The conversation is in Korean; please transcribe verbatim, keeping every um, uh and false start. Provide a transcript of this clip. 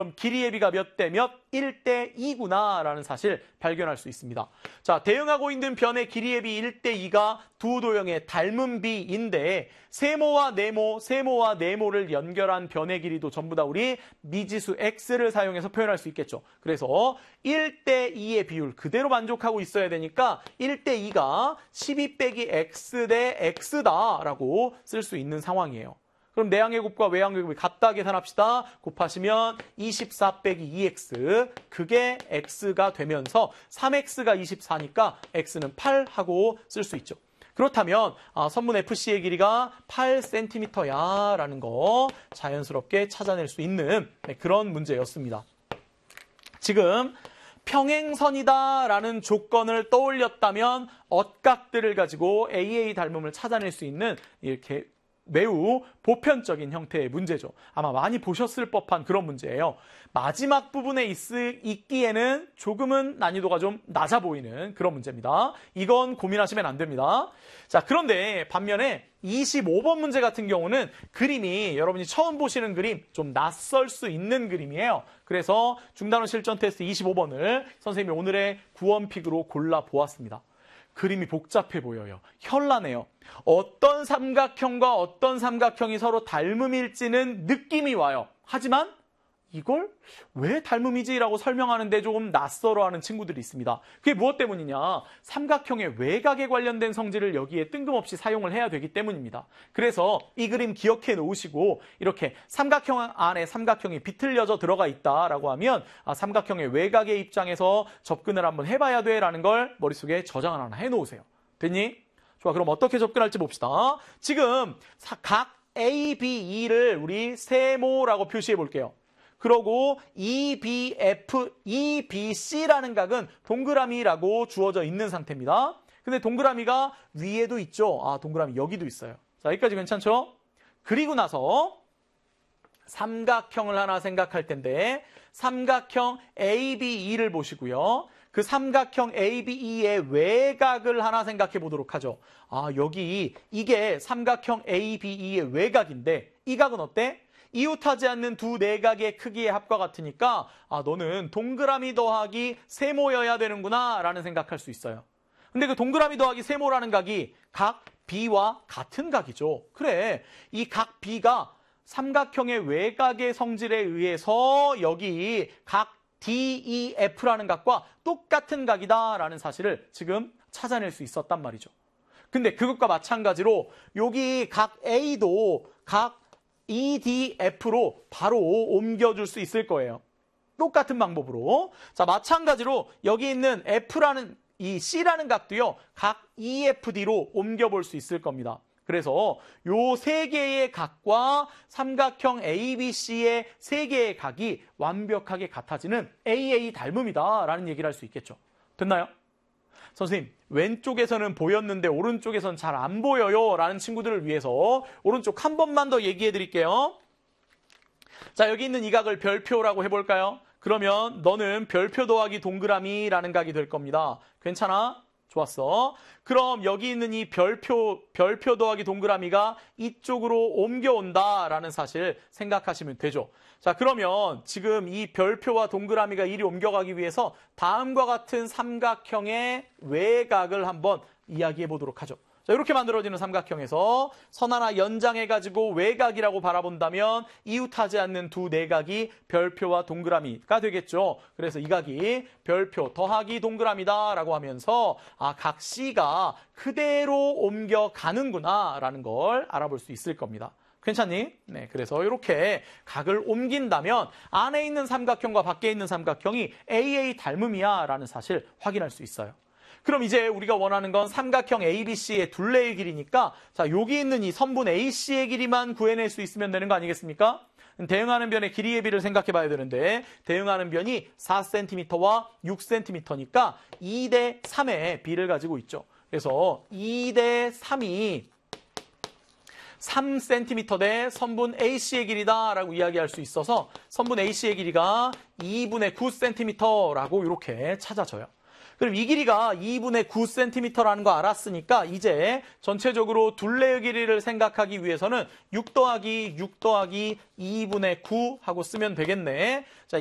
길이의 비가 몇 대 몇? 일 대 이구나 라는 사실 발견할 수 있습니다. 자, 대응하고 있는 변의 길이의 비 일 대 이가 두 도형의 닮은 비인데 세모와 네모, 세모와 네모를 연결한 변의 길이도 전부 다 우리 미지수 x를 사용해서 표현할 수 있겠죠. 그래서 일 대 이의 비율 그대로 만족하고 있어야 되니까 일 대 이가 십이 빼기 x 대 x다라고 쓸 수 있는 상황이에요. 그럼 내항의 곱과 외항의 곱이 같다 계산합시다. 곱하시면 이십사 빼기 이 엑스 그게 x가 되면서 삼 엑스가 이십사니까 x는 팔 하고 쓸 수 있죠. 그렇다면 아, 선분 에프씨의 길이가 팔 센티미터야 라는 거 자연스럽게 찾아낼 수 있는 네, 그런 문제였습니다. 지금 평행선이다 라는 조건을 떠올렸다면 엇각들을 가지고 에이에이 닮음을 찾아낼 수 있는 이렇게 매우 보편적인 형태의 문제죠. 아마 많이 보셨을 법한 그런 문제예요. 마지막 부분에 있, 있기에는 조금은 난이도가 좀 낮아 보이는 그런 문제입니다. 이건 고민하시면 안 됩니다. 자, 그런데 반면에 이십오 번 문제 같은 경우는 그림이 여러분이 처음 보시는 그림 좀 낯설 수 있는 그림이에요. 그래서 중단원 실전 테스트 이십오 번을 선생님이 오늘의 구원픽으로 골라보았습니다. 그림이 복잡해 보여요. 현란해요. 어떤 삼각형과 어떤 삼각형이 서로 닮음일지는 느낌이 와요. 하지만 이걸 왜 닮음이지라고 설명하는데 조금 낯설어하는 친구들이 있습니다. 그게 무엇 때문이냐? 삼각형의 외곽에 관련된 성질을 여기에 뜬금없이 사용을 해야 되기 때문입니다. 그래서 이 그림 기억해 놓으시고 이렇게 삼각형 안에 삼각형이 비틀려져 들어가 있다라고 하면 아, 삼각형의 외곽의 입장에서 접근을 한번 해봐야 돼라는 걸 머릿속에 저장을 하나 해놓으세요. 됐니? 좋아, 그럼 어떻게 접근할지 봅시다. 지금 각 A, B, E를 우리 세모라고 표시해 볼게요. 그러고 이 비 에프, 이 비 씨라는 각은 동그라미라고 주어져 있는 상태입니다. 근데 동그라미가 위에도 있죠. 아, 동그라미 여기도 있어요. 자, 여기까지 괜찮죠? 그리고 나서 삼각형을 하나 생각할 텐데 삼각형 에이 비 이를 보시고요. 그 삼각형 에이 비 이의 외곽을 하나 생각해 보도록 하죠. 아, 여기 이게 삼각형 에이 비 이의 외곽인데 이 각은 어때? 이웃하지 않는 두 내각의 크기의 합과 같으니까 아, 너는 동그라미 더하기 세모여야 되는구나 라는 생각할 수 있어요. 근데 그 동그라미 더하기 세모라는 각이 각 B와 같은 각이죠. 그래, 이 각 B가 삼각형의 외곽의 성질에 의해서 여기 각 디 이 에프라는 각과 똑같은 각이다라는 사실을 지금 찾아낼 수 있었단 말이죠. 근데 그것과 마찬가지로 여기 각 A도 각 이 디 에프로 바로 옮겨줄 수 있을 거예요. 똑같은 방법으로. 자, 마찬가지로 여기 있는 F라는 이 C라는 각도요. 각 이 에프 디로 옮겨볼 수 있을 겁니다. 그래서 요 세 개의 각과 삼각형 에이 비 씨의 세 개의 각이 완벽하게 같아지는 에이에이 닮음이다라는 얘기를 할 수 있겠죠. 됐나요? 선생님, 왼쪽에서는 보였는데 오른쪽에서는 잘 안 보여요 라는 친구들을 위해서 오른쪽 한 번만 더 얘기해 드릴게요. 자, 여기 있는 이 각을 별표라고 해볼까요? 그러면 너는 별표 더하기 동그라미라는 각이 될 겁니다. 괜찮아? 좋았어. 그럼 여기 있는 이 별표, 별표 더하기 동그라미가 이쪽으로 옮겨온다라는 사실 생각하시면 되죠. 자, 그러면 지금 이 별표와 동그라미가 이리 옮겨가기 위해서 다음과 같은 삼각형의 외곽을 한번 이야기해 보도록 하죠. 자, 이렇게 만들어지는 삼각형에서 선 하나 연장해가지고 외곽이라고 바라본다면 이웃하지 않는 두 내각이 별표와 동그라미가 되겠죠. 그래서 이 각이 별표 더하기 동그라미다라고 하면서 아, 각 C가 그대로 옮겨가는구나 라는 걸 알아볼 수 있을 겁니다. 괜찮니? 네, 그래서 이렇게 각을 옮긴다면 안에 있는 삼각형과 밖에 있는 삼각형이 에이에이 닮음이야 라는 사실 확인할 수 있어요. 그럼 이제 우리가 원하는 건 삼각형 에이 비 씨의 둘레의 길이니까 자, 여기 있는 이 선분 에이씨의 길이만 구해낼 수 있으면 되는 거 아니겠습니까? 대응하는 변의 길이의 비를 생각해 봐야 되는데 대응하는 변이 사 센티미터와 육 센티미터니까 이 대 삼의 비를 가지고 있죠. 그래서 이 대 삼이 삼 센티미터 대 선분 에이씨의 길이다라고 이야기할 수 있어서 선분 에이씨의 길이가 이분의 구 센티미터라고 이렇게 찾아져요. 그럼 이 길이가 이분의 구 센티미터라는 거 알았으니까 이제 전체적으로 둘레의 길이를 생각하기 위해서는 육 더하기 육 더하기 이분의 구 하고 쓰면 되겠네. 자,